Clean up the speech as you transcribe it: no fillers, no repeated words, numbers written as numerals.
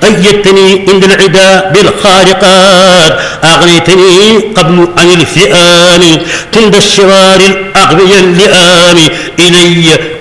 أيدتني عند العدا بالخارقات، أغنيتني قبل عن الفئام، تند الشرار الأغبياء اللئام، إلي